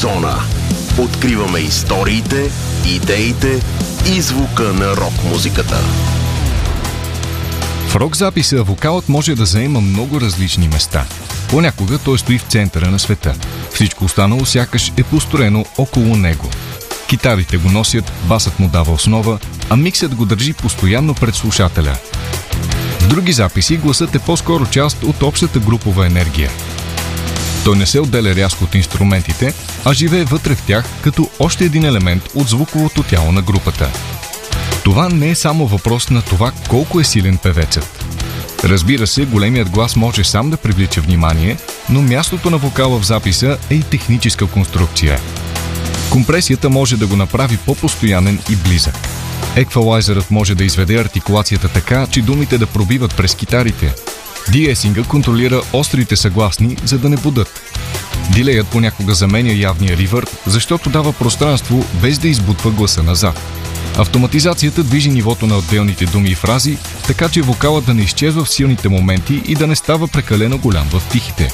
Зона. Откриваме историите, идеите и звука на рок-музиката. В рок-записа вокалът може да заема много различни места. Понякога той стои в центъра на света. Всичко останало сякаш е построено около него. Китарите го носят, басът му дава основа, а миксът го държи постоянно пред слушателя. В други записи гласът е по-скоро част от общата групова енергия. Той не се отделя рязко от инструментите, а живее вътре в тях като още един елемент от звуковото тяло на групата. Това не е само въпрос на това колко е силен певецът. Разбира се, големият глас може сам да привлича внимание, но мястото на вокала в записа е и техническа конструкция. Компресията може да го направи по-постоянен и близък. Еквалайзерът може да изведе артикулацията така, че думите да пробиват през китарите. Диесинга контролира острите съгласни, за да не будат. Дилеят понякога заменя явния ривърб, защото дава пространство без да избутва гласа назад. Автоматизацията движи нивото на отделните думи и фрази, така че вокалът да не изчезва в силните моменти и да не става прекалено голям в тихите.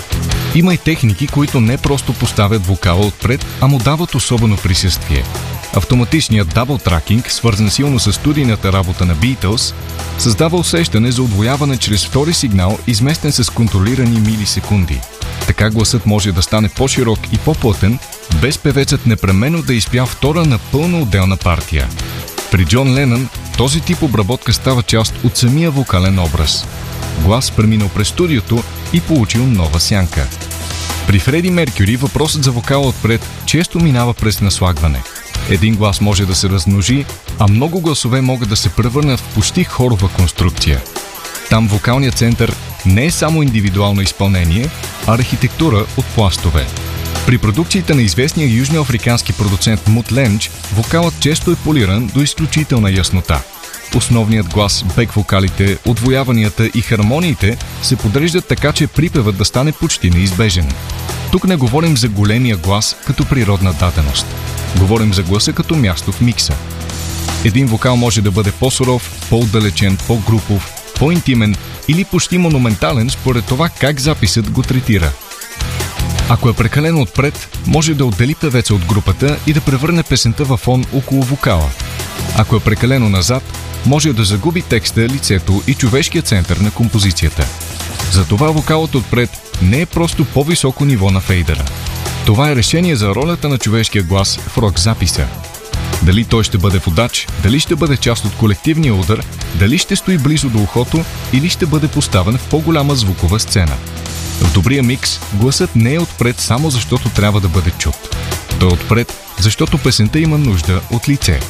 Има и техники, които не просто поставят вокала отпред, а му дават особено присъствие. Автоматичният дабл-тракинг, свързан силно с студийната работа на Beatles, създава усещане за удвояване чрез втори сигнал, изместен с контролирани милисекунди. Така гласът може да стане по-широк и по-плътен, без певецът непременно да изпя втора напълно отделна партия. При Джон Ленън този тип обработка става част от самия вокален образ. Глас преминал през студиото и получил нова сянка. При Фреди Меркюри въпросът за вокала отпред често минава през наслагване. Един глас може да се размножи, а много гласове могат да се превърнат в почти хорова конструкция. Там вокалният център не е само индивидуално изпълнение, а архитектура от пластове. При продукциите на известния южноафрикански продуцент Мут Ленч, вокалът често е полиран до изключителна яснота. Основният глас, бек-вокалите, отвояванията и хармониите се подреждат така, че припевът да стане почти неизбежен. Тук не говорим за големия глас като природна даденост. Говорим за гласа като място в микса. Един вокал може да бъде по-суров, по-отдалечен, по-групов, по-интимен или почти монументален според това как записът го третира. Ако е прекалено отпред, може да отдели певеца от групата и да превърне песента във фон около вокала. Ако е прекалено назад, може да загуби текста, лицето и човешкия център на композицията. Затова вокалът отпред не е просто по-високо ниво на фейдера. Това е решение за ролята на човешкия глас в рок-записа. Дали той ще бъде водач, дали ще бъде част от колективния удар, дали ще стои близо до ухото или ще бъде поставен в по-голяма звукова сцена. В добрия микс гласът не е отпред само защото трябва да бъде чут. Той е отпред, защото песента има нужда от лице.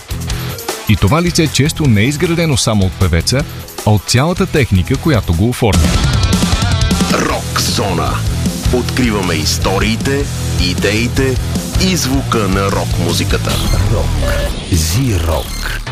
И това лице често не е изградено само от певеца, а от цялата техника, която го оформя. Рок-зона. Откриваме историите, идеите и звука на рок-музиката. Рок. Зи-рок.